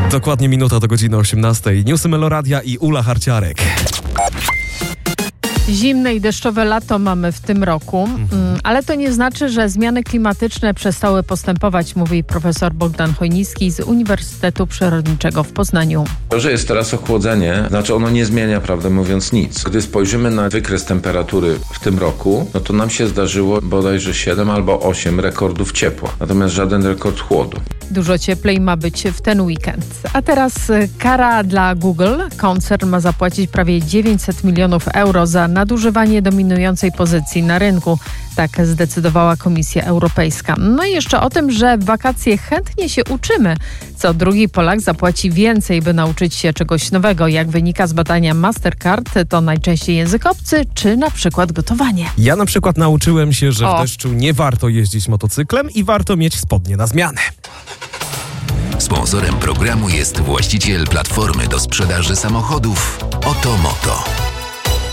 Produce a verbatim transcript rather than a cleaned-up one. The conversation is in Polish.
Dokładnie minuta do godziny osiemnastej. Newsy Meloradia i Ula Harciarek. Zimne i deszczowe lato mamy w tym roku, mhm. ale to nie znaczy, że zmiany klimatyczne przestały postępować, mówi profesor Bogdan Chojnicki z Uniwersytetu Przyrodniczego w Poznaniu. To, że jest teraz ochłodzenie, znaczy ono nie zmienia, prawdę mówiąc, nic. Gdy spojrzymy na wykres temperatury w tym roku, no to nam się zdarzyło bodajże siedem albo osiem rekordów ciepła, natomiast żaden rekord chłodu. Dużo cieplej ma być w ten weekend. A teraz kara dla Google. Koncern ma zapłacić prawie dziewięćset milionów euro za nadużywanie dominującej pozycji na rynku. Tak zdecydowała Komisja Europejska. No i jeszcze o tym, że w wakacje chętnie się uczymy. Co drugi Polak zapłaci więcej, by nauczyć się czegoś nowego. Jak wynika z badania Mastercard, to najczęściej język obcy, czy na przykład gotowanie. Ja na przykład nauczyłem się, że O. w deszczu nie warto jeździć motocyklem i warto mieć spodnie na zmianę. Sponsorem programu jest właściciel platformy do sprzedaży samochodów Oto Moto.